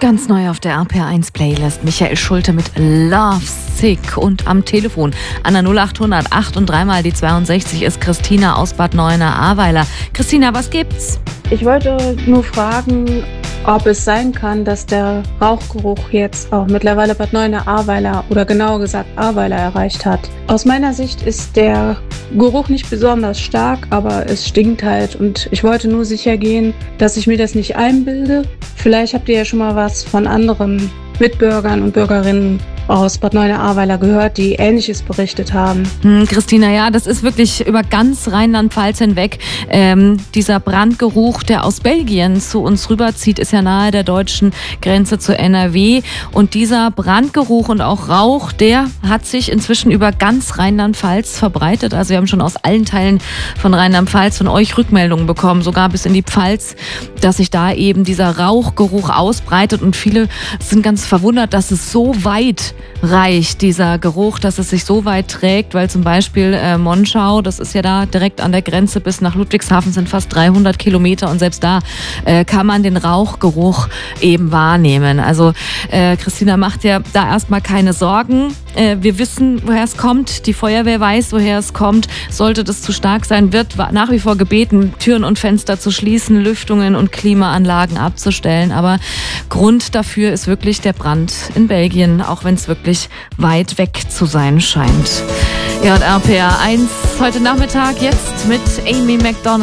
Ganz neu auf der RPR1 Playlist. Michael Schulte mit Love Sick. Und am Telefon an der 0800 8 und 3 mal die 62 ist Christina aus Bad Neuenahr-Ahrweiler. Christina, was gibt's? Ich wollte nur fragen, ob es sein kann, dass der Rauchgeruch jetzt auch mittlerweile Bad Neuenahr-Ahrweiler oder genauer gesagt Ahrweiler erreicht hat. Aus meiner Sicht ist der Geruch nicht besonders stark, aber es stinkt halt. Und ich wollte nur sicher gehen, dass ich mir das nicht einbilde. Vielleicht habt ihr ja schon mal was von anderen Mitbürgern und Bürgerinnen aus Bad Neuenahr-Ahrweiler gehört, die Ähnliches berichtet haben. Christina, ja, das ist wirklich über ganz Rheinland-Pfalz hinweg. Dieser Brandgeruch, der aus Belgien zu uns rüberzieht, ist ja nahe der deutschen Grenze zu NRW. Und dieser Brandgeruch und auch Rauch, der hat sich inzwischen über ganz Rheinland-Pfalz verbreitet. Also wir haben schon aus allen Teilen von Rheinland-Pfalz von euch Rückmeldungen bekommen, sogar bis in die Pfalz, dass sich da eben dieser Rauchgeruch ausbreitet. Und viele sind ganz verwundert, dass es so weit reicht, dieser Geruch, dass es sich so weit trägt, weil zum Beispiel Monschau, das ist ja da direkt an der Grenze bis nach Ludwigshafen, sind fast 300 Kilometer und selbst da kann man den Rauchgeruch eben wahrnehmen. Also Christina macht ja da erstmal keine Sorgen. Wir wissen, woher es kommt. Die Feuerwehr weiß, woher es kommt. Sollte das zu stark sein, wird nach wie vor gebeten, Türen und Fenster zu schließen, Lüftungen und Klimaanlagen abzustellen. Aber Grund dafür ist wirklich der Brand in Belgien, auch wenn es wirklich weit weg zu sein scheint. Ja, und RPR1 heute Nachmittag jetzt mit Amy Macdonald.